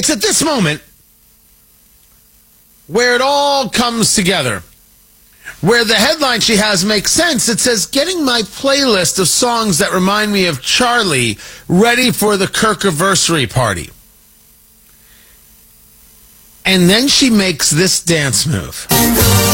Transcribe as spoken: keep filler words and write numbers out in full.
It's at this moment where it all comes together, where the headline she has makes sense. It says, getting my playlist of songs that remind me of Charlie ready for the Kirkiversary party. And then she makes this dance move.